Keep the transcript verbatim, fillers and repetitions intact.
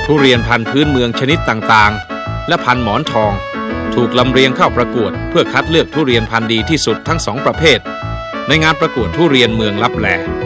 ทุเรียนพันธุ์พื้นเมืองชนิดต่างๆและพันธุ์หมอนทองถูกลำเลียงเข้าประกวดเพื่อคัดเลือกทุเรียนพันธุ์ดีที่สุดทั้งสองประเภทในงานประกวดทุเรียนเมืองลับแล